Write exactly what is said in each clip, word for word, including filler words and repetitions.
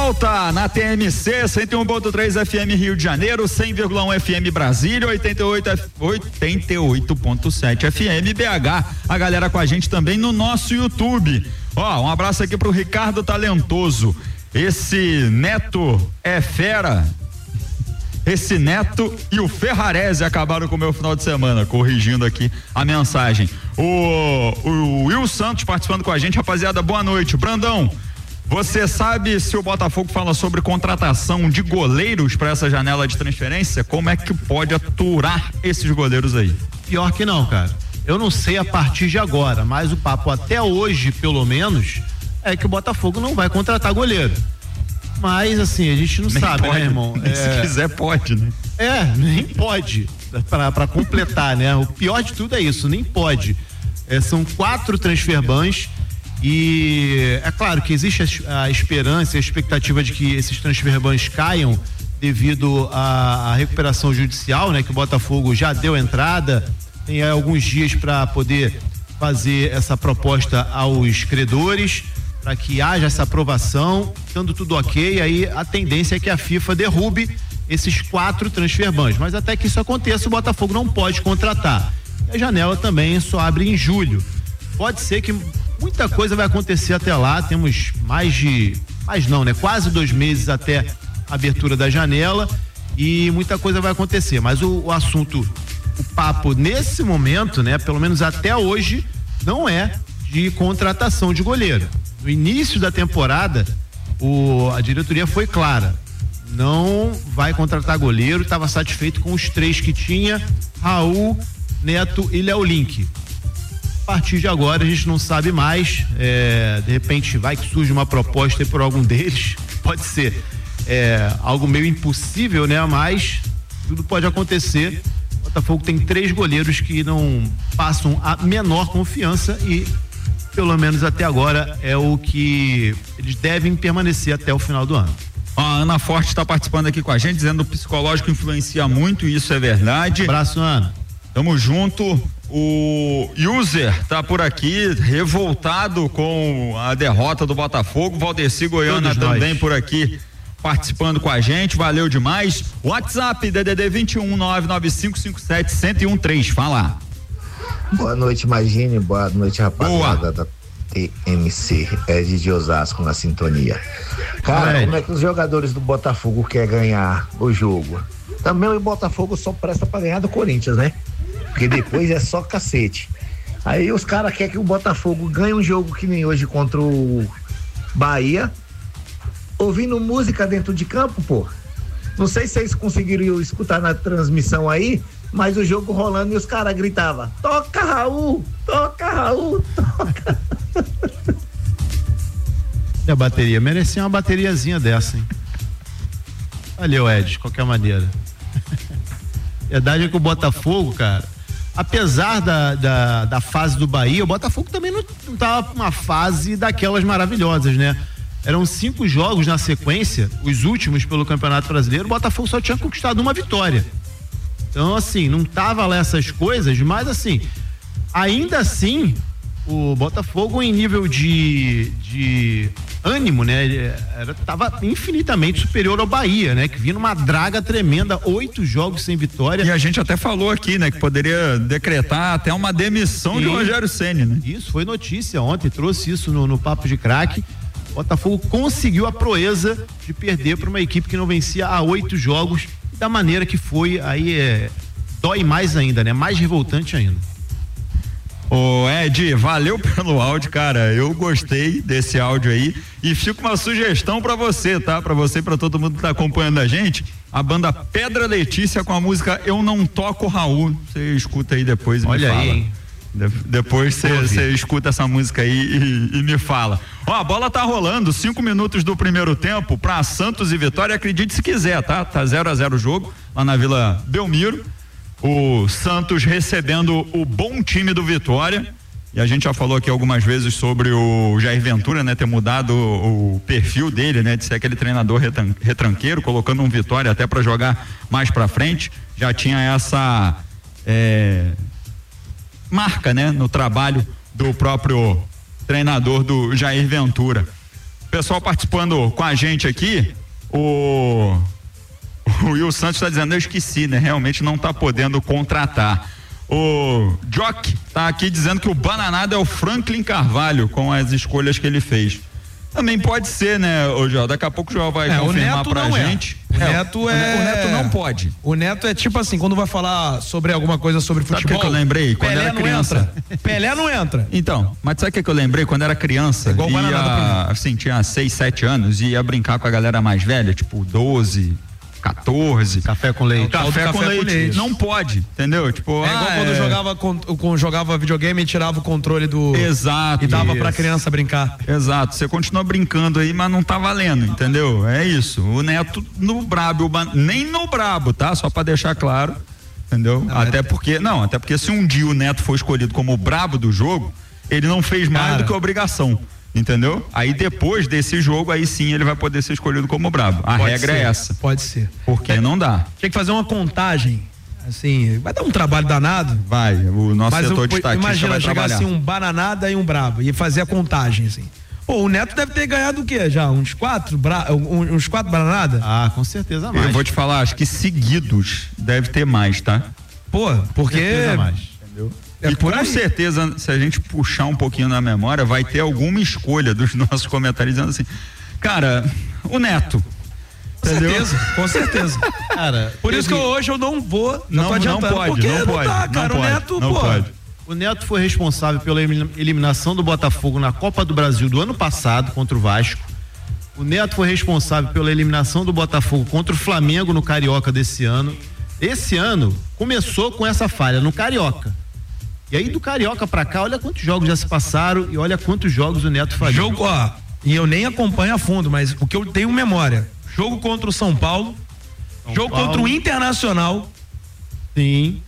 volta na T M C cento e um ponto três F M Rio de Janeiro, cem vírgula um F M Brasília, oitenta e oito ponto sete F M B H. A galera com a gente também no nosso YouTube. Ó, um abraço aqui pro Ricardo Talentoso. Esse Neto é fera. Esse Neto e o Ferrarese acabaram com o meu final de semana, corrigindo aqui a mensagem. O, o Will Santos participando com a gente, rapaziada, boa noite. Brandão, você sabe se o Botafogo fala sobre contratação de goleiros para essa janela de transferência? Como é que pode aturar esses goleiros aí? Pior que não, cara. Eu não sei a partir de agora, mas o papo até hoje, pelo menos, é que o Botafogo não vai contratar goleiro. Mas assim, a gente não nem sabe, pode, né, irmão? É... Se quiser pode, né? É, nem pode, pra, pra completar, né? O pior de tudo é isso, nem pode. É, são quatro transfer bans e é claro que existe a, a esperança, a expectativa de que esses transfer bans caiam devido à, à recuperação judicial, né? Que o Botafogo já deu entrada, tem aí alguns dias para poder fazer essa proposta aos credores, para que haja essa aprovação, estando tudo ok, aí a tendência é que a FIFA derrube esses quatro transfer bans, mas até que isso aconteça, o Botafogo não pode contratar. A janela também só abre em julho. Pode ser que muita coisa vai acontecer até lá, temos mais de, mais não, né? Quase dois meses até a abertura da janela e muita coisa vai acontecer, mas o, o assunto, o papo nesse momento, né? Pelo menos até hoje, não é de contratação de goleiro. No início da temporada, o, a diretoria foi clara, não vai contratar goleiro, estava satisfeito com os três que tinha, Raul, Neto e Léo Link. A partir de agora a gente não sabe mais, é, de repente vai que surge uma proposta aí por algum deles, pode ser é, algo meio impossível, né? Mas tudo pode acontecer. O Botafogo tem três goleiros que não passam a menor confiança e pelo menos até agora é o que eles devem permanecer até o final do ano. A Ana Forte está participando aqui com a gente, dizendo que o psicológico influencia muito, e isso é verdade. Abraço, Ana. Tamo junto. O User tá por aqui, revoltado com a derrota do Botafogo. Valdeci Goiânia Todos também nós. por aqui participando com a gente, valeu demais. WhatsApp D D D vinte e um nove nove cinco cinco sete um um três, fala. Boa noite, Magine, boa noite, rapaziada da T M C, Ed de Osasco na sintonia. Cara, como é que os jogadores do Botafogo querem ganhar o jogo? Também o Botafogo só presta pra ganhar do Corinthians, né? Porque depois é só cacete. Aí os caras querem que o Botafogo ganhe um jogo que nem hoje contra o Bahia, ouvindo música dentro de campo, pô. Não sei se vocês conseguiram escutar na transmissão aí, mas o jogo rolando e os caras gritavam: toca Raul, toca Raul, toca. E a bateria, merecia uma bateriazinha dessa, hein? Valeu, Ed, de qualquer maneira. A verdade é que o Botafogo, cara, apesar da, da, da fase do Bahia, o Botafogo também não, não tava numa fase daquelas maravilhosas, né? Eram cinco jogos na sequência, os últimos pelo Campeonato Brasileiro, o Botafogo só tinha conquistado uma vitória. Então, assim, não tava lá essas coisas, mas assim, ainda assim, o Botafogo em nível de, de ânimo, né? Era, tava infinitamente superior ao Bahia, né? Que vinha numa draga tremenda, oito jogos sem vitória. E a gente até falou aqui, né? Que poderia decretar até uma demissão e... de Rogério Ceni, né? Isso, foi notícia ontem, trouxe isso no, no Papo de Craque. O Botafogo conseguiu a proeza de perder para uma equipe que não vencia há oito jogos, da maneira que foi, aí é, dói mais ainda, né? Mais revoltante ainda. Ô Ed, valeu pelo áudio, cara, eu gostei desse áudio aí e fica uma sugestão pra você, tá? Pra você e pra todo mundo que tá acompanhando a gente, a banda Pedra Letícia com a música Eu Não Toco Raul, você escuta aí depois e Olha me fala. Aí, hein? De, depois você escuta essa música aí e, e me fala. Ó, a bola tá rolando, cinco minutos do primeiro tempo pra Santos e Vitória, acredite se quiser, tá? Tá zero a zero o jogo lá na Vila Belmiro. O Santos recebendo o bom time do Vitória, e a gente já falou aqui algumas vezes sobre o Jair Ventura, né, ter mudado o, o perfil dele, né, de ser aquele treinador retran, retranqueiro, colocando um Vitória até para jogar mais para frente. Já tinha essa é, marca, né, no trabalho do próprio treinador do Jair Ventura. pessoal participando com a gente aqui, o, o Will Santos está dizendo, eu esqueci, né? Realmente não está podendo contratar. O Jock tá aqui dizendo que o Bananada é o Franklin Carvalho com as escolhas que ele fez. Também pode ser, né, ô João? Daqui a pouco o João vai é, confirmar pra gente. É. O Neto é... O Neto não pode. O Neto é tipo assim, quando vai falar sobre alguma coisa sobre futebol... Sabe o que, que eu lembrei? Quando Pelé era criança. Não Pelé não entra. Então, mas sabe o que, que eu lembrei? Quando era criança, é igual ia, assim, tinha seis, sete anos, e ia brincar com a galera mais velha, tipo doze, quatorze. Café com leite. Café, café com, leite. com leite. Não pode, entendeu? Tipo, é igual ah, quando é... jogava, com, jogava videogame e tirava o controle do... Exato. E dava isso. pra criança brincar. Exato. Você continua brincando aí, mas não tá valendo, entendeu? É isso. O Neto no brabo, nem no brabo, tá? Só pra deixar claro, entendeu? Não, até é... porque, não, até porque se um dia o Neto for escolhido como o brabo do jogo, ele não fez mais Cara, do que obrigação. Entendeu? Aí depois desse jogo, aí sim ele vai poder ser escolhido como brabo. A pode regra ser, é essa. Pode ser. Porque é, não dá. Tinha que fazer uma contagem, assim, vai dar um trabalho danado. Vai, o nosso Mas setor eu, de estatística imagina vai chegar trabalhar. assim um Bananada e um brabo e fazer a contagem, assim. Pô, o Neto deve ter ganhado o quê? Já uns quatro, bra... uns quatro Bananada? Ah, com certeza mais. Eu vou te falar, acho que seguidos deve ter mais, tá? Pô, porque... Com certeza mais. Entendeu? É e com aí. certeza, se a gente puxar um pouquinho na memória, vai ter alguma escolha dos nossos comentários dizendo assim, cara, o Neto. Com entendeu? certeza, com certeza. Cara, por isso que eu, hoje eu não vou, não, não, não pode, porque não, não pode, dá, cara, não o Neto, não pô. Pode. O Neto foi responsável pela eliminação do Botafogo na Copa do Brasil do ano passado contra o Vasco. O Neto foi responsável pela eliminação do Botafogo contra o Flamengo no Carioca desse ano. Esse ano começou com essa falha no Carioca. E aí do Carioca pra cá, olha quantos jogos já se passaram e olha quantos jogos o Neto faz. Jogo, ó, e eu nem acompanho a fundo, mas o que eu tenho memória, jogo contra o São Paulo, São jogo Paulo. contra o Internacional. Sim.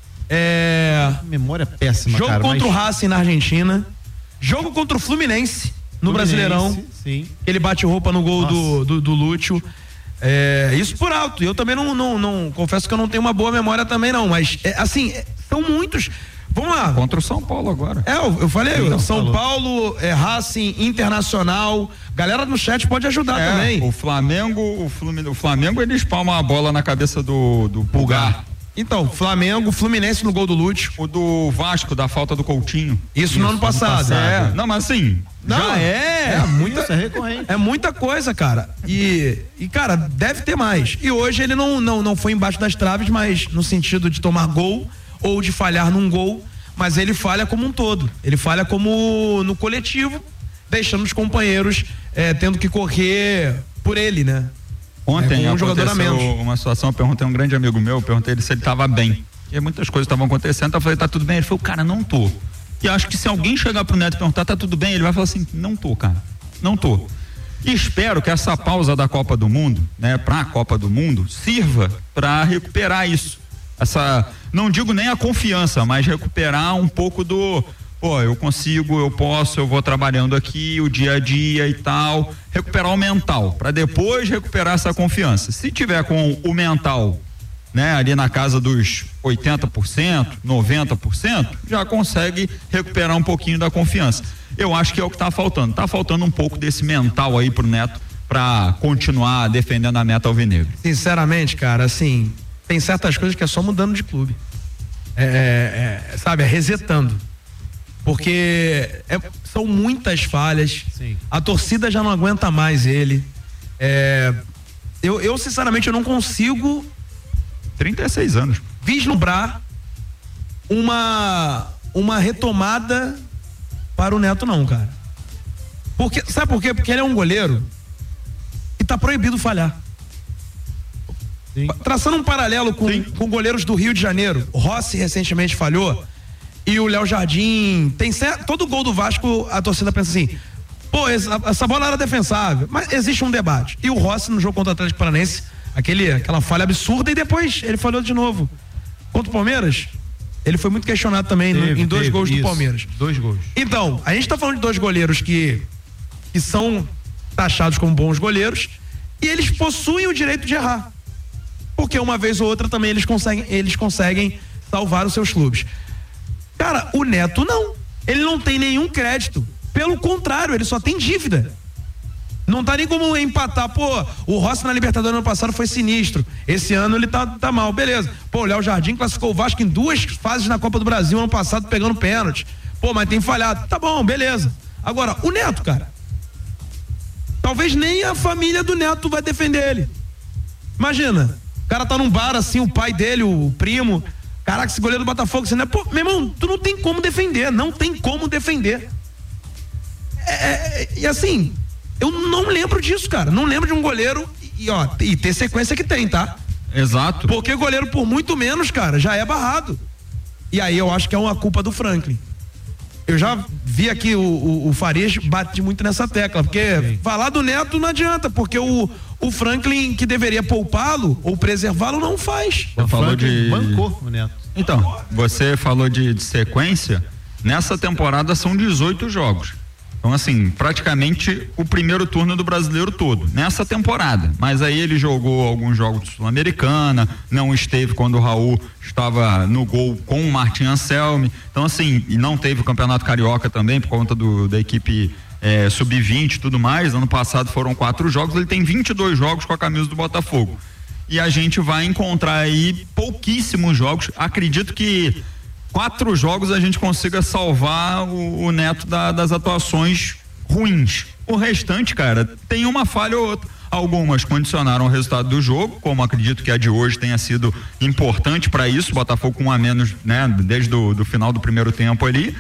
É... Memória péssima, jogo cara. Jogo contra mas... o Racing na Argentina, jogo contra o Fluminense no Fluminense, Brasileirão. Sim. Ele bate roupa no gol do, do, do Lúcio. É, isso por alto. Eu também não, não, não, confesso que eu não tenho uma boa memória também não, mas é, assim, é, são muitos. Vamos lá. Contra o São Paulo agora. É, eu, eu falei, então, São falou. Paulo, é, Racing, Internacional. Galera no chat pode ajudar é, também. O Flamengo, o Flamengo, o Flamengo ele espalma a bola na cabeça do, do Pulgar. Então, Flamengo, Fluminense no gol do Lúcio. O do Vasco, da falta do Coutinho. Isso, Isso no ano passado. Ano passado. É. Não, mas assim, não, já é. É, muita, Isso é recorrente. É muita coisa, cara. E, e, cara, deve ter mais. E hoje ele não, não, não foi embaixo das traves, mas no sentido de tomar gol ou de falhar num gol, mas ele falha como um todo. Ele falha como no coletivo, deixando os companheiros é, tendo que correr por ele, né? Ontem é, um jogador a menos. Uma situação, eu perguntei a um grande amigo meu, eu perguntei ele se ele estava bem. E muitas coisas estavam acontecendo, eu falei, tá tudo bem? Ele falou, cara, não tô. E acho que se alguém chegar pro Neto e perguntar, tá tudo bem? Ele vai falar assim, não tô, cara, não tô. E espero que essa pausa da Copa do Mundo, né, pra Copa do Mundo, sirva para recuperar isso. Essa, não digo nem a confiança, mas recuperar um pouco do, pô, eu consigo, eu posso, eu vou trabalhando aqui, o dia a dia e tal, recuperar o mental, para depois recuperar essa confiança. Se tiver com o mental, né, ali na casa dos oitenta por cento, noventa por cento, já consegue recuperar um pouquinho da confiança. Eu acho que é o que tá faltando. Tá faltando um pouco desse mental aí pro Neto para continuar defendendo a meta alvinegro. Sinceramente, cara, assim, tem certas coisas que é só mudando de clube. É, é, sabe, é resetando. Porque é, são muitas falhas. Sim. A torcida já não aguenta mais ele. É, eu, eu, sinceramente, eu não consigo. trinta e seis anos. Vislumbrar uma, uma retomada para o Neto, não, cara. Porque, sabe por quê? Porque ele é um goleiro e tá proibido falhar. Sim. Traçando um paralelo com, com goleiros do Rio de Janeiro, o Rossi recentemente falhou e o Léo Jardim tem certo, todo gol do Vasco a torcida pensa assim, pô, essa, essa bola era defensável, mas existe um debate. E o Rossi no jogo contra o Atlético Paranaense, aquele, aquela falha absurda, e depois ele falhou de novo. Contra o Palmeiras, ele foi muito questionado também teve, no, em dois teve, gols isso, do Palmeiras. Dois gols. Então, a gente tá falando de dois goleiros que, que são taxados como bons goleiros e eles possuem o direito de errar. Porque uma vez ou outra também eles conseguem, eles conseguem salvar os seus clubes. Cara, o Neto não. Ele não tem nenhum crédito. Pelo contrário, ele só tem dívida. Não tá nem como empatar. Pô, o Rossi na Libertadores ano passado foi sinistro. Esse ano ele tá, tá mal, beleza. Pô, o Léo Jardim classificou o Vasco em duas fases na Copa do Brasil ano passado pegando pênalti. Pô, mas tem falhado. Tá bom, beleza. Agora, o Neto, cara. Talvez nem a família do Neto vai defender ele. Imagina, o cara tá num bar assim, o pai dele, o primo. Caraca, esse goleiro do Botafogo, você não é. Pô, meu irmão, tu não tem como defender. Não tem como defender. É, é, e assim. Eu não lembro disso, cara. Não lembro de um goleiro e, ó, e ter sequência que tem, tá? Exato. Porque goleiro por muito menos, cara, já é barrado. E aí eu acho que é uma culpa do Franklin. Eu já vi aqui o, o, o Farias bate muito nessa tecla, porque Sim. falar do Neto não adianta, porque o, o Franklin que deveria poupá-lo ou preservá-lo não faz. Você falou de... bancou o Neto. Então, você falou de, de sequência. Nessa temporada são dezoito jogos. Então, assim, praticamente o primeiro turno do brasileiro todo, nessa temporada. Mas aí ele jogou alguns jogos de Sul-Americana, não esteve quando o Raul estava no gol com o Martin Anselmi. Então, assim, e não teve o Campeonato Carioca também, por conta do, da equipe é, sub vinte e tudo mais. Ano passado foram quatro jogos, ele tem vinte e dois jogos com a camisa do Botafogo. E a gente vai encontrar aí pouquíssimos jogos. Acredito que quatro jogos a gente consiga salvar o, o Neto da, das atuações ruins. O restante, cara, tem uma falha ou outra. Algumas condicionaram o resultado do jogo, como acredito que a de hoje tenha sido importante para isso. Botafogo com um a menos, né, desde o do final do primeiro tempo ali.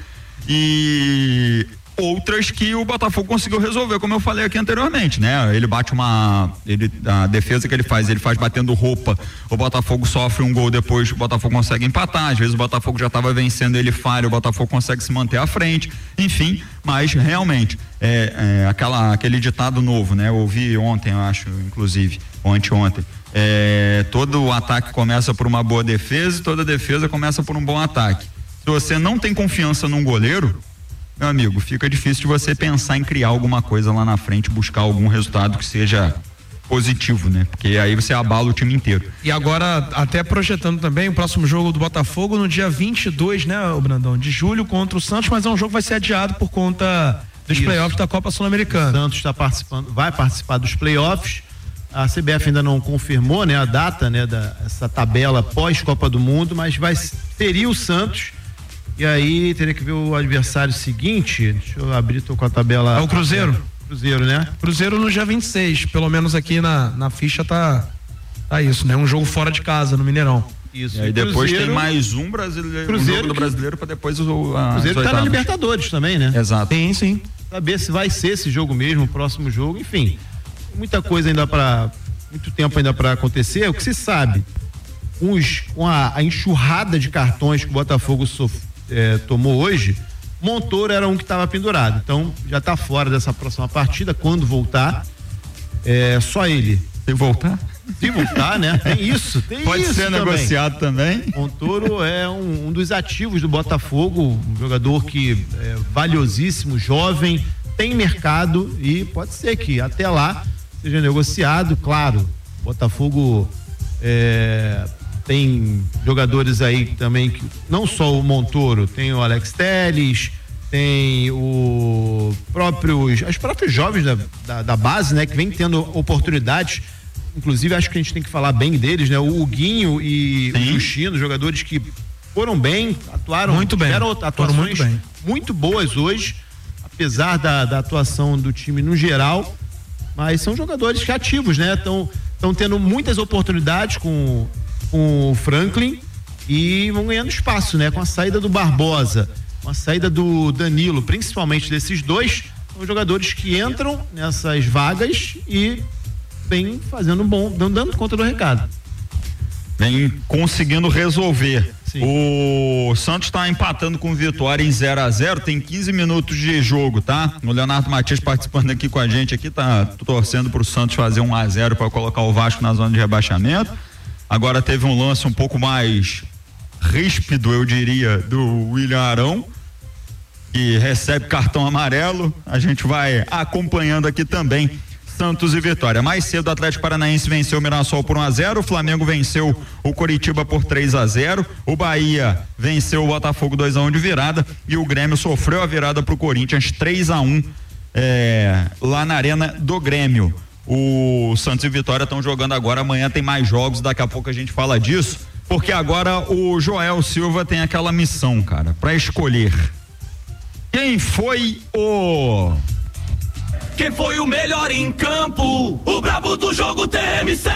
E outras que o Botafogo conseguiu resolver, como eu falei aqui anteriormente, né? Ele bate uma, ele, a defesa que ele faz, ele faz batendo roupa, o Botafogo sofre um gol, depois o Botafogo consegue empatar, às vezes o Botafogo já estava vencendo, ele falha, o Botafogo consegue se manter à frente, enfim, mas realmente é, é aquela, aquele ditado novo, né? Eu ouvi ontem, eu acho, inclusive, ou anteontem, é, todo o ataque começa por uma boa defesa e toda defesa começa por um bom ataque. Se você não tem confiança num goleiro, meu amigo, fica difícil de você pensar em criar alguma coisa lá na frente, buscar algum resultado que seja positivo, né? Porque aí você abala o time inteiro. E agora, até projetando também o próximo jogo do Botafogo no dia vinte e dois, né, o Brandão, de julho contra o Santos, mas é um jogo que vai ser adiado por conta dos Isso. playoffs da Copa Sul-Americana. O Santos está participando, vai participar dos playoffs. A C B F ainda não confirmou, né, a data, né, da essa tabela pós-Copa do Mundo, mas vai teria o Santos. E aí teria que ver o adversário seguinte. Deixa eu abrir, tô com a tabela. É o Cruzeiro. Cruzeiro, né? Cruzeiro no dia vinte e seis, pelo menos aqui na, na ficha tá, tá isso, né? Um jogo fora de casa no Mineirão. Isso. E aí depois Cruzeiro, tem mais um brasileiro, Cruzeiro um jogo do que, brasileiro para depois o a, Cruzeiro tá na Libertadores também, né? Exato. Sim, sim. Saber se vai ser esse jogo mesmo, o próximo jogo, enfim. Muita coisa ainda para muito tempo ainda para acontecer. O que se sabe, uns, com a, a enxurrada de cartões que o Botafogo sofreu, É, tomou hoje, Montoro era um que estava pendurado, então já está fora dessa próxima partida. Quando voltar, é só ele. Se voltar? Se voltar, né? Tem isso, tem Pode isso ser também. negociado também. Montoro é um, um dos ativos do Botafogo, um jogador que é valiosíssimo, jovem, tem mercado e pode ser que até lá seja negociado. Claro, Botafogo é, tem jogadores aí também, que não só o Montoro, tem o Alex Telles, tem o próprios, as próprios jovens da, da, da base, né, que vem tendo oportunidades. Inclusive, acho que a gente tem que falar bem deles, né? O Huguinho e Sim. o Justino, jogadores que foram bem, atuaram muito bem, tiveram atuações muito, bem. muito boas hoje, apesar da, da atuação do time no geral, mas são jogadores que ativos, né? Estão estão tendo muitas oportunidades com com o Franklin e vão ganhando espaço, né? Com a saída do Barbosa, com a saída do Danilo, principalmente desses dois, são jogadores que entram nessas vagas e vem fazendo um bom, dando conta do recado. Vem conseguindo resolver. Sim. O Santos está empatando com o Vitória em zero a zero, tem quinze minutos de jogo, tá? O Leonardo Matias participando aqui com a gente aqui, tá torcendo pro Santos fazer um a zero para colocar o Vasco na zona de rebaixamento. Agora teve um lance um pouco mais ríspido, eu diria, do William Arão, que recebe cartão amarelo. A gente vai acompanhando aqui também Santos e Vitória. Mais cedo o Atlético Paranaense venceu o Mirassol por um a zero, o Flamengo venceu o Coritiba por três a zero, o Bahia venceu o Botafogo dois a um de virada e o Grêmio sofreu a virada pro Corinthians três a um é, lá na Arena do Grêmio. O Santos e Vitória estão jogando agora, amanhã tem mais jogos, daqui a pouco a gente fala disso, porque agora o Joel Silva tem aquela missão, cara, para escolher quem foi o quem foi o melhor em campo, o brabo do jogo T M C.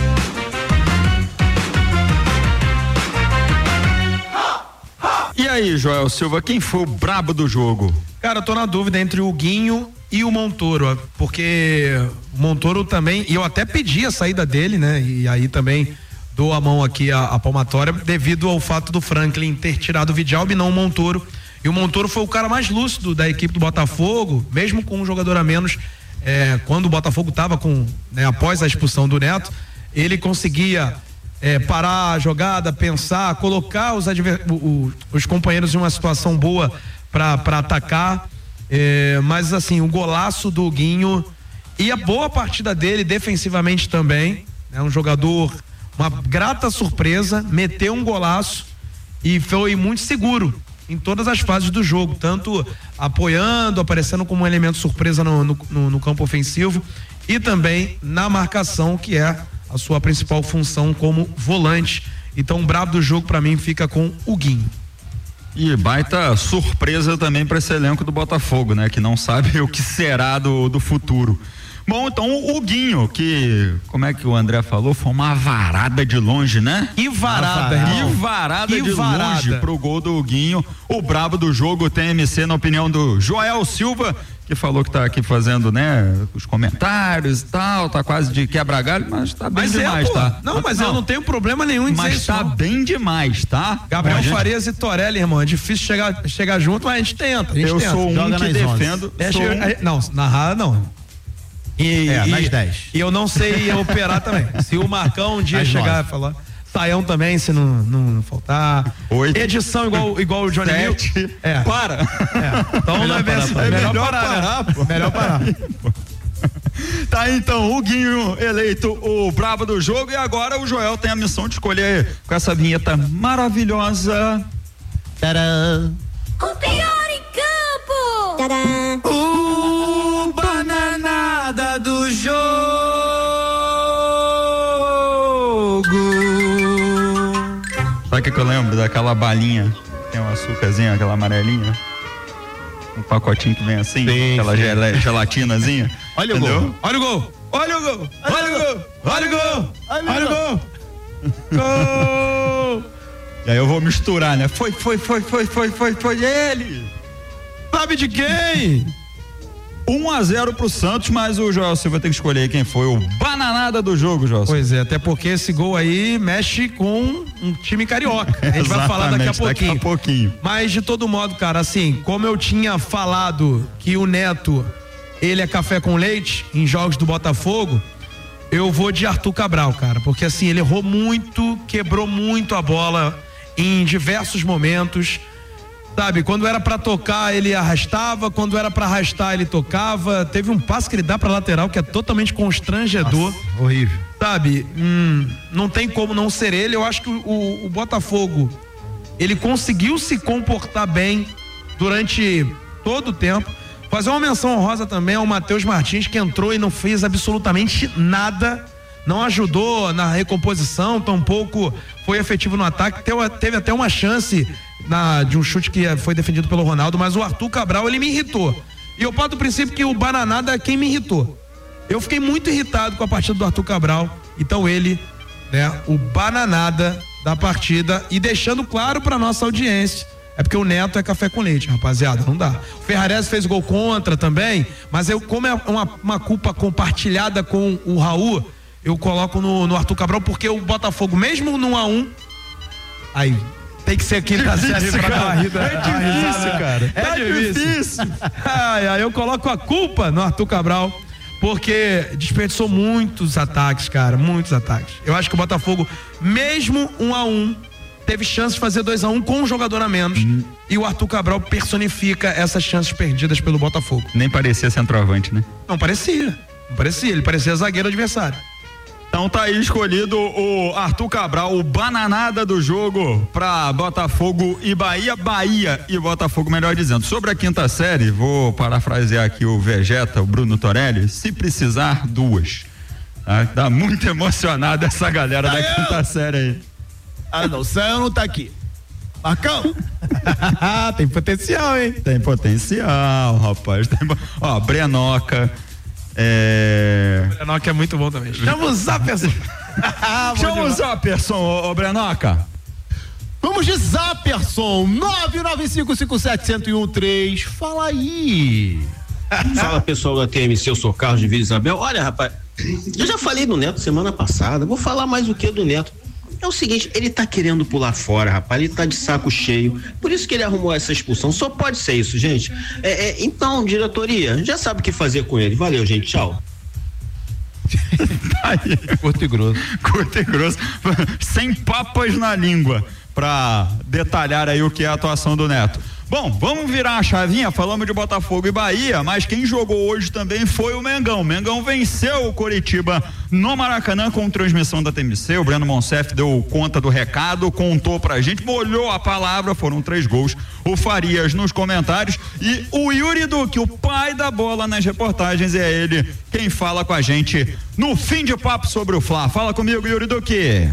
E aí, Joel Silva, quem foi o brabo do jogo? Cara, eu tô na dúvida entre o Guinho e o Montoro, porque o Montoro também, e eu até pedi a saída dele, né? E aí também dou a mão aqui a, a palmatória, devido ao fato do Franklin ter tirado o Vidalbi e não o Montoro. E o Montoro foi o cara mais lúcido da equipe do Botafogo, mesmo com um jogador a menos, é, quando o Botafogo tava com, né, após a expulsão do Neto, ele conseguia é, parar a jogada, pensar, colocar os, adver, o, os companheiros em uma situação boa para atacar. É, mas assim, o golaço do Guinho e a boa partida dele defensivamente também, é né, um jogador, uma grata surpresa, meteu um golaço e foi muito seguro em todas as fases do jogo, tanto apoiando, aparecendo como um elemento surpresa no, no, no campo ofensivo e também na marcação, que é a sua principal função como volante. Então o brabo do jogo para mim fica com o Guinho. E baita surpresa também para esse elenco do Botafogo, né? Que não sabe o que será do, do futuro. Bom, então o Guinho, que, como é que o André falou? Foi uma varada de longe, né? Que varada, irmão. Que varada que de varada. longe pro gol do Guinho. O brabo do jogo, T M C, na opinião do Joel Silva, que falou que tá aqui fazendo, né, os comentários e tal, tá quase de quebra-galho, mas tá bem mas demais, é, tá? Não, mas não, eu não tenho problema nenhum em dizer mas isso. Mas tá não. bem demais, tá? Gabriel Bom, gente... Farias e Torelli, irmão, é difícil chegar, chegar junto, mas a gente tenta. A gente eu tenta. sou um Joga que defendo. É, sou eu, um... Não, narrada não. E, é, e, nas dez. E eu não sei operar também. Se o Marcão um dia às chegar e falar. Saião também, se não, não, não faltar. Oito. Edição igual, igual o Johnny Sete. Mil. É. Para. É. Então melhor não é parar, assim. é melhor, melhor parar, parar, né? pô. Melhor parar. Tá, então, o Guinho eleito o brabo do jogo e agora o Joel tem a missão de escolher com essa vinheta maravilhosa. Tcharam. O pior em campo! Tcharam. O bananada do jogo! Sabe o que eu lembro daquela balinha? Tem um açúcarzinho, aquela amarelinha? Um pacotinho que vem assim, sim, aquela sim. Gel- gelatinazinha. Olha entendeu? o gol. Olha o gol! Olha o gol! Olha o gol! Olha o gol! Olha o gol! Gol! E aí eu vou misturar, né? Foi, foi, foi, foi, foi, foi, foi ele! Sabe de quem? um a zero pro Santos, mas o Joel Silva tem que escolher quem foi o bananada do jogo, Joel Silva. Pois é, até porque esse gol aí mexe com um time carioca. A gente vai falar daqui a pouquinho. Daqui a pouquinho. Mas de todo modo, cara, assim, como eu tinha falado que o Neto, ele é café com leite em jogos do Botafogo, eu vou de Arthur Cabral, cara, porque assim, ele errou muito, quebrou muito a bola em diversos momentos. Sabe, quando era pra tocar ele arrastava, quando era pra arrastar ele tocava. Teve um passe que ele dá pra lateral que é totalmente constrangedor. Nossa, horrível. Sabe, hum, não tem como não ser ele. Eu acho que o, o, o Botafogo, ele conseguiu se comportar bem durante todo o tempo. Fazer uma menção honrosa também ao Matheus Martins, que entrou e não fez absolutamente nada. Não ajudou na recomposição, tampouco foi efetivo no ataque. Teve, teve até uma chance na, de um chute que foi defendido pelo Ronaldo, mas o Arthur Cabral, ele me irritou. E eu parto do princípio que o Bananada é quem me irritou. Eu fiquei muito irritado com a partida do Arthur Cabral. Então ele, né, o Bananada da partida, e deixando claro pra nossa audiência, é porque o Neto é café com leite, rapaziada, não dá. O Ferrarese fez gol contra também, mas eu, como é uma, uma culpa compartilhada com o Raul, eu coloco no, no Arthur Cabral, porque o Botafogo, mesmo no um a um, aí tem que ser a quinta série pra dar uma rida. É difícil, cara. É tá difícil. difícil. Ai, aí eu coloco a culpa no Arthur Cabral, porque desperdiçou muitos ataques, cara, muitos ataques. Eu acho que o Botafogo, mesmo um a um, teve chance de fazer dois a um com um jogador a menos, uhum. E o Arthur Cabral personifica essas chances perdidas pelo Botafogo. Nem parecia centroavante, né? Não parecia, não parecia, ele parecia zagueiro adversário. Então tá aí escolhido o Arthur Cabral, o bananada do jogo pra Botafogo e Bahia, Bahia e Botafogo, melhor dizendo. Sobre a quinta série, vou parafrasear aqui o Vegeta, o Bruno Torelli, se precisar, duas. Tá, tá muito emocionado essa galera ah, da eu? quinta série aí. Ah, não, o Sam não tá aqui. Marcão! Tem potencial, hein? Tem potencial, rapaz. Tem... Ó, Brenoca. É... O Brenoca é muito bom também. Chama o Zaperson. Chama o Zaperson, ô, ô Brenoca. Vamos de Zaperson. nove nove cinco cinco sete zero um três. Fala aí. Fala, pessoal da T M C, eu sou Carlos de Vila Isabel. Olha, rapaz, eu já falei do Neto semana passada. Vou falar mais o que do Neto. É o seguinte, ele tá querendo pular fora, rapaz, ele tá de saco cheio, por isso que ele arrumou essa expulsão, só pode ser isso, gente. É, é, então, diretoria, já sabe o que fazer com ele. Valeu, gente, tchau. Curto e grosso. Curto e grosso, sem papas na língua, pra detalhar aí o que é a atuação do Neto. Bom, vamos virar a chavinha, falamos de Botafogo e Bahia, mas quem jogou hoje também foi o Mengão. O Mengão venceu o Coritiba no Maracanã com transmissão da T M C, o Breno Monsef deu conta do recado, contou pra gente, molhou a palavra, foram três gols, o Farias nos comentários e o Yuri Duque, o pai da bola nas reportagens, é ele quem fala com a gente no fim de papo sobre o Fla. Fala comigo, Yuri Duque.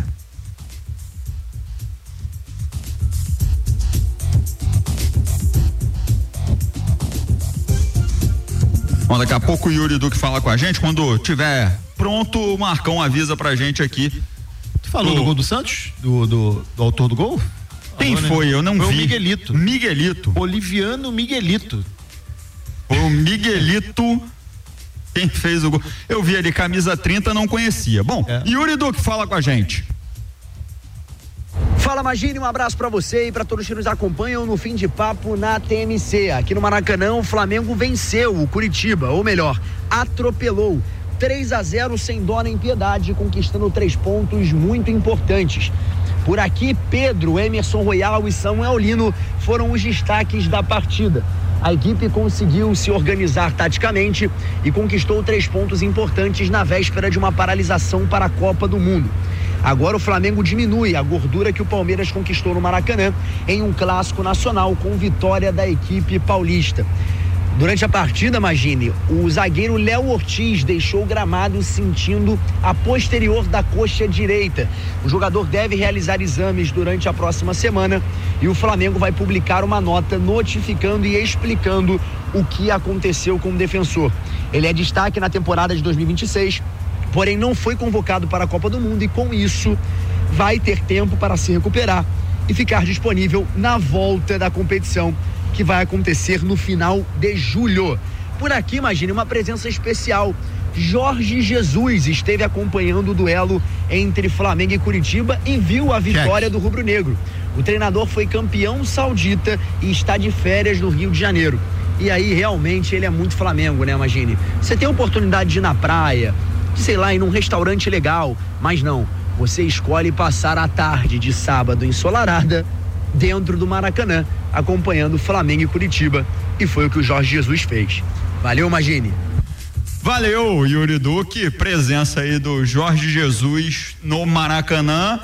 Bom, daqui a pouco o Yuri Duque fala com a gente, quando tiver pronto, o Marcão avisa pra gente aqui. Tu falou do, do gol do Santos? Do, do, do autor do gol? Quem Falou, foi? Né? Eu não foi vi. O Miguelito. Miguelito. Boliviano Miguelito. Foi o Miguelito quem fez o gol. Eu vi ali camisa trinta, não conhecia. Bom, é. Yuri Duque fala com a gente. Fala, Magine, um abraço pra você e pra todos que nos acompanham no Fim de Papo na T M C. Aqui no Maracanã, o Flamengo venceu o Curitiba, ou melhor, atropelou três a zero sem dó nem piedade, conquistando três pontos muito importantes. Por aqui, Pedro, Emerson Royal e Samuel Lino foram os destaques da partida. A equipe conseguiu se organizar taticamente e conquistou três pontos importantes na véspera de uma paralisação para a Copa do Mundo. Agora o Flamengo diminui a gordura que o Palmeiras conquistou no Maracanã em um clássico nacional com vitória da equipe paulista. Durante a partida, imagine, o zagueiro Léo Ortiz deixou o gramado sentindo a posterior da coxa direita. O jogador deve realizar exames durante a próxima semana e o Flamengo vai publicar uma nota notificando e explicando o que aconteceu com o defensor. Ele é destaque na temporada de dois mil e vinte e seis, porém não foi convocado para a Copa do Mundo e com isso vai ter tempo para se recuperar e ficar disponível na volta da competição, que vai acontecer no final de julho. Por aqui, imagine uma presença especial. Jorge Jesus esteve acompanhando o duelo entre Flamengo e Curitiba e viu a vitória do rubro-negro. O treinador foi campeão saudita e está de férias no Rio de Janeiro. E aí, realmente, ele é muito Flamengo, né, imagine? Você tem a oportunidade de ir na praia, sei lá, ir num restaurante legal, mas não. Você escolhe passar a tarde de sábado ensolarada dentro do Maracanã, acompanhando Flamengo e Curitiba, e foi o que o Jorge Jesus fez. Valeu, Magine. Valeu, Yuri Duque, presença aí do Jorge Jesus no Maracanã,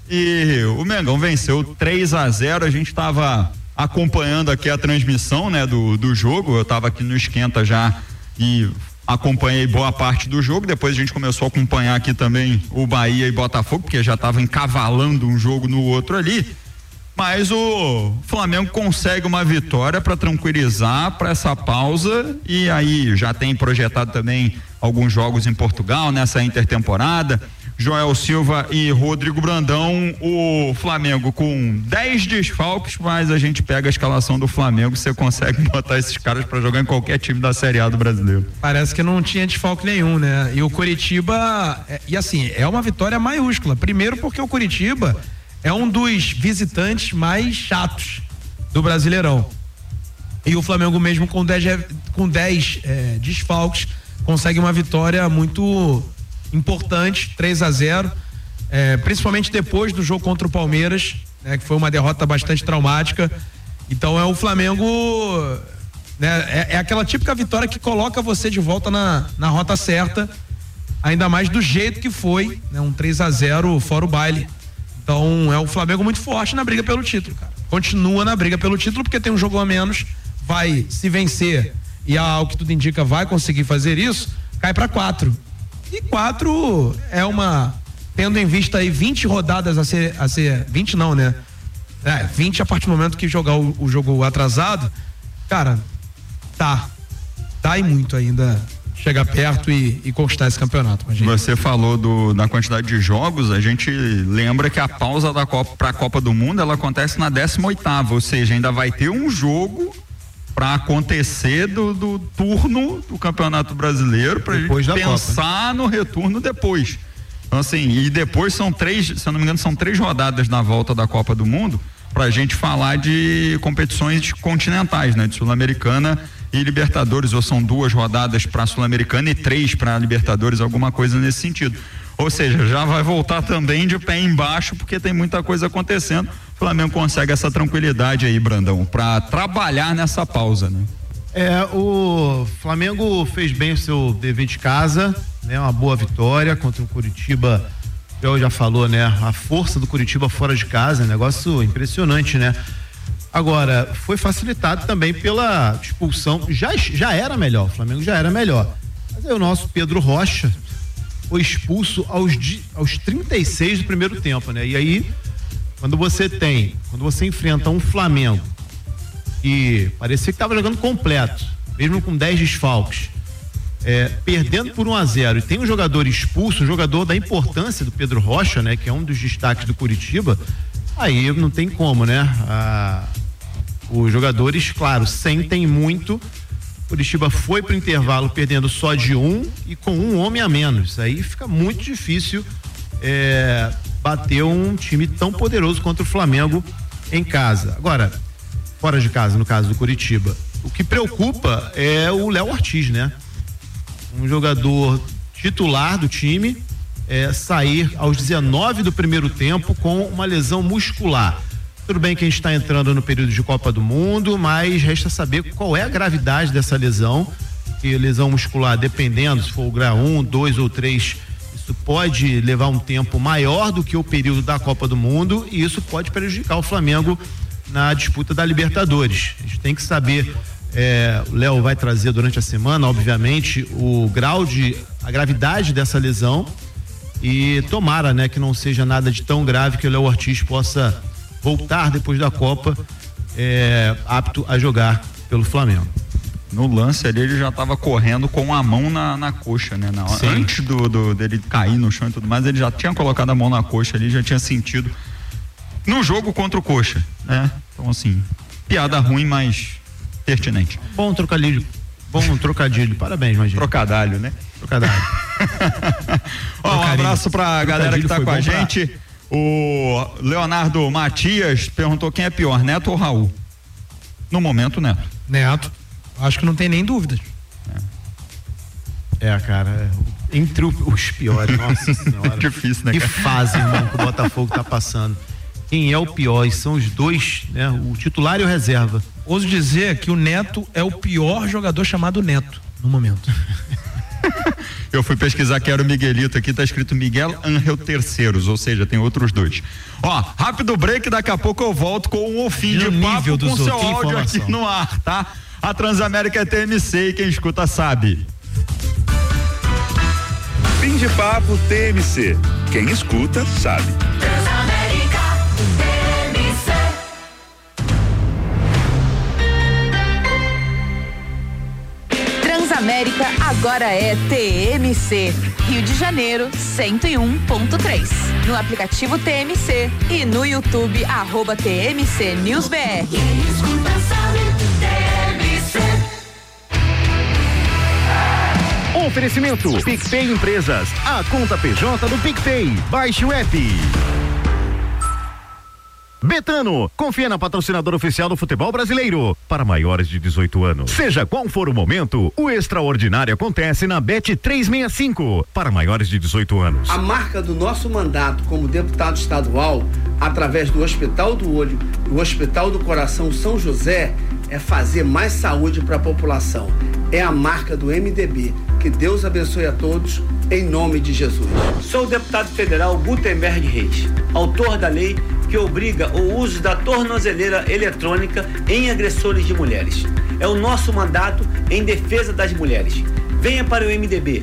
e o Mengão venceu três a zero. A gente estava acompanhando aqui a transmissão, né, do, do jogo. Eu estava aqui no esquenta já e acompanhei boa parte do jogo. Depois a gente começou a acompanhar aqui também o Bahia e Botafogo, porque já estava encavalando um jogo no outro ali. Mas o Flamengo consegue uma vitória para tranquilizar para essa pausa, e aí já tem projetado também alguns jogos em Portugal nessa intertemporada. Joel Silva e Rodrigo Brandão, o Flamengo com dez desfalques, mas a gente pega a escalação do Flamengo, você consegue botar esses caras para jogar em qualquer time da Série A do brasileiro. Parece que não tinha desfalque nenhum, né? E o Curitiba, é, e assim, é uma vitória maiúscula. Primeiro porque o Curitiba é um dos visitantes mais chatos do Brasileirão. E o Flamengo, mesmo com dez, com dez é, desfalques, consegue uma vitória muito importante, três a zero, é, principalmente depois do jogo contra o Palmeiras, né, que foi uma derrota bastante traumática. Então é o Flamengo, né, é, é aquela típica vitória que coloca você de volta na, na rota certa. ainda mais do jeito que foi, né? Um três a zero fora o baile. Então é o Flamengo muito forte na briga pelo título, cara. Continua na briga pelo título porque tem um jogo a menos, vai se vencer e ao que tudo indica vai conseguir fazer isso, cai para quatro. E quatro é uma, tendo em vista aí vinte rodadas a ser, a ser vinte não, né? É, vinte a partir do momento que jogar o, o jogo atrasado, cara, tá, tá e muito ainda chegar perto e, e conquistar esse campeonato. Você falou do, da quantidade de jogos, a gente lembra que a pausa da Copa para a Copa do Mundo, ela acontece na décima oitava, ou seja, ainda vai ter um jogo para acontecer do, do turno do Campeonato Brasileiro, pra depois gente pensar Copa, né? No retorno depois. Então assim, e depois são três, se eu não me engano, são três rodadas na volta da Copa do Mundo, pra gente falar de competições continentais, né? De Sul-Americana e Libertadores, ou são duas rodadas para Sul-Americana e três para Libertadores, alguma coisa nesse sentido. Ou seja, já vai voltar também de pé embaixo, porque tem muita coisa acontecendo. O Flamengo consegue essa tranquilidade aí, Brandão, para trabalhar nessa pausa, né? É, o Flamengo fez bem o seu dever de casa, né? Uma boa vitória contra o Curitiba. Eu já falou, né? A força do Curitiba fora de casa, negócio impressionante, né? Agora, foi facilitado também pela expulsão, já, já era melhor, o Flamengo já era melhor. Mas aí o nosso Pedro Rocha foi expulso aos, aos trinta e seis do primeiro tempo, né? E aí, quando você tem, quando você enfrenta um Flamengo que parecia que estava jogando completo, mesmo com dez desfalques, é, perdendo por um a zero, e tem um jogador expulso, um jogador da importância do Pedro Rocha, né? Que é um dos destaques do Curitiba, aí não tem como, né? Ah, os jogadores, claro, sentem muito. Curitiba foi pro intervalo perdendo só de um e com um homem a menos. Aí fica muito difícil é, bater um time tão poderoso contra o Flamengo em casa. Agora, fora de casa, no caso do Curitiba, o que preocupa é o Léo Ortiz, né? Um jogador titular do time, é, sair aos dezenove do primeiro tempo com uma lesão muscular. Tudo bem que a gente está entrando no período de Copa do Mundo, mas resta saber qual é a gravidade dessa lesão. E lesão muscular, dependendo se for o grau um, dois ou três, isso pode levar um tempo maior do que o período da Copa do Mundo, e isso pode prejudicar o Flamengo na disputa da Libertadores. A gente tem que saber, é, o Léo vai trazer durante a semana, obviamente, o grau de, a gravidade dessa lesão, e tomara, né, que não seja nada de tão grave que o Léo Ortiz possa voltar depois da Copa é, apto a jogar pelo Flamengo. No lance ali ele já estava correndo com a mão na, na coxa, né? Na, antes do, do, dele cair no chão e tudo mais, ele já tinha colocado a mão na coxa ali, já tinha sentido no jogo contra o Coxa, né? Então assim, piada ruim, mas pertinente. Bom trocadilho, bom trocadilho, parabéns, Magino. Trocadalho, né? Trocadalho. Ó, um abraço pra galera que tá com a gente. Pra... O Leonardo Matias perguntou quem é pior, Neto ou Raul? No momento, Neto. Neto, acho que não tem nem dúvidas. É, é cara, entre os piores, nossa senhora. É difícil, né? Que fase, irmão, que o Botafogo tá passando. Quem é o pior? E são os dois, né? O titular e o reserva. Ouso dizer que o Neto é o pior jogador chamado Neto, no momento. Eu fui pesquisar que era o Miguelito, aqui tá escrito Miguel Ángel Terceiros, ou seja, tem outros dois. Ó, rápido break, daqui a pouco eu volto com o fim de papo com seu áudio aqui no ar, tá? A Transamérica é T M C e quem escuta sabe. Fim de papo T M C, quem escuta sabe. Transamérica T M C. Transamérica agora é T M C, Rio de Janeiro cento e um ponto três. No aplicativo T M C e no YouTube arroba T M C News B R. Quem escuta sabe, T M C. Oferecimento PicPay Empresas, a conta P J do PicPay. Baixe o app. Betano, confia na patrocinadora oficial do futebol brasileiro. Para maiores de dezoito anos. Seja qual for o momento, o extraordinário acontece na Bet trezentos e sessenta e cinco. Para maiores de dezoito anos. A marca do nosso mandato como deputado estadual, através do Hospital do Olho e o Hospital do Coração São José, é fazer mais saúde para a população. É a marca do M D B. Que Deus abençoe a todos. em nome de Jesus. Sou o deputado federal Gutenberg Reis, autor da lei que obriga o uso da tornozeleira eletrônica em agressores de mulheres. É o nosso mandato em defesa das mulheres. Venha para o M D B.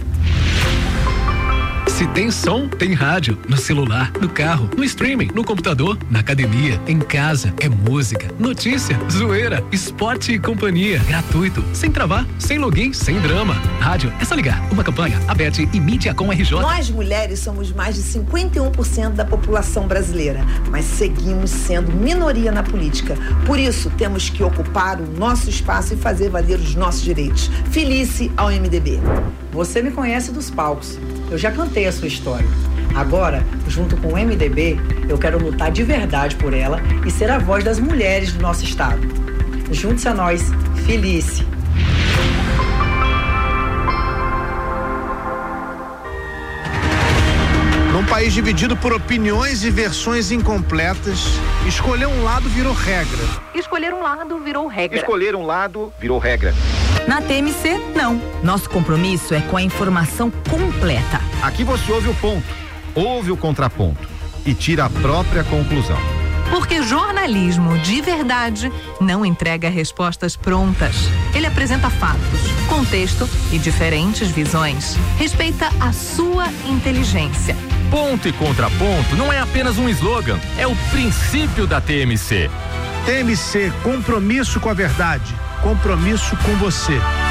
Se tem som, tem rádio. No celular, no carro, no streaming, no computador, na academia, em casa. É música, notícia, zoeira, esporte e companhia. Gratuito, sem travar, sem login, sem drama. Rádio, é só ligar. Uma campanha, Abete e Mídia com R J. Nós mulheres somos mais de cinquenta e um por cento da população brasileira, mas seguimos sendo minoria na política. Por isso, temos que ocupar o nosso espaço e fazer valer os nossos direitos. Felice ao M D B. Você me conhece dos palcos. Eu já cantei a sua história. Agora, junto com o M D B, eu quero lutar de verdade por ela e ser a voz das mulheres do nosso estado. Junte-se a nós. Felice. Num país dividido por opiniões e versões incompletas, escolher um lado virou regra. Escolher um lado virou regra. Escolher um lado virou regra. Na T M C, não. Nosso compromisso é com a informação completa. Aqui você ouve o ponto, ouve o contraponto e tira a própria conclusão. Porque jornalismo de verdade não entrega respostas prontas. Ele apresenta fatos, contexto e diferentes visões. Respeita a sua inteligência. Ponto e contraponto não é apenas um slogan, é o princípio da T M C. T M C, compromisso com a verdade, compromisso com você.